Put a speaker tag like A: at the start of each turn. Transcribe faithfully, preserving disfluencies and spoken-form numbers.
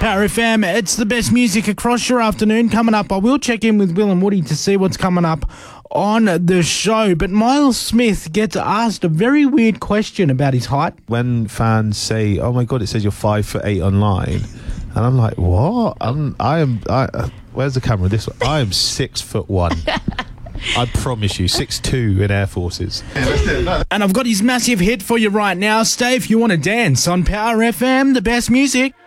A: Power F M, it's the best music across your afternoon. Coming up, I will check in with Will and Woody to see what's coming up on the show. But Miles Smith gets asked a very weird question about his height.
B: When fans say, "Oh my God, it says you're five foot eight online," and I'm like, "What? I'm, I am. I, uh, where's the camera? This one. I am six foot one. I promise you, six two in Air Forces."
A: And I've got his massive hit for you right now. Stay if you want to dance on Power F M, the best music.